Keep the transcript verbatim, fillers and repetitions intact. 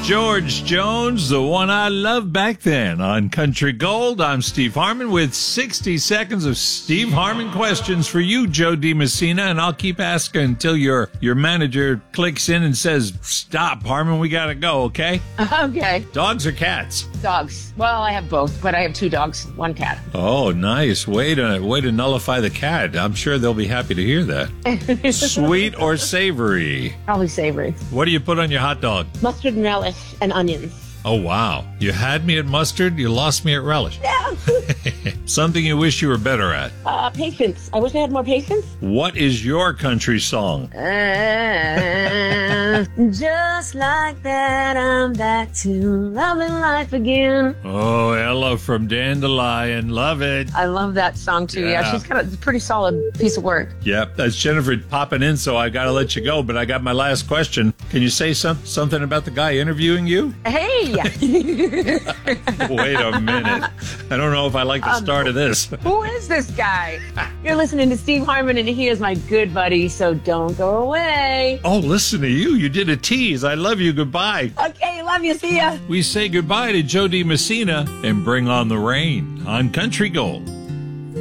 George Jones, the one I loved back then. On Country Gold, I'm Steve Harmon with sixty seconds of Steve Harmon questions for you, Joe DiMessina, and I'll keep asking until your your manager clicks in and says, stop, Harmon, we gotta go, okay? Okay. Dogs or cats? Dogs. Well, I have both, but I have two dogs, one cat. Oh, nice. Way to, way to nullify the cat. I'm sure they'll be happy to hear that. Sweet or savory? Probably savory. What do you put on your hot dog? Mustard and relish and onions. Oh, wow. You had me at mustard, you lost me at relish. Yeah. Something you wish you were better at. Uh, patience. I wish I had more patience. What is your country song? Uh, just like that, I'm back to loving life again. Oh, Ella from Dandelion. Love it. I love that song, too. Yeah, Yeah. she's got a pretty solid piece of work. Yep, that's Jennifer popping in, so I got to let you go, but I got my last question. Can you say some, something about the guy interviewing you? Hey! Wait a minute. I don't know if I like the Um, start of this. Who is this guy? You're listening to Steve Harmon, and he is my good buddy, so don't go away. Oh, listen to you. You did a tease. I love you. Goodbye. Okay, love you. See ya. We say goodbye to Joe DiMessina and bring on the rain on Country Gold.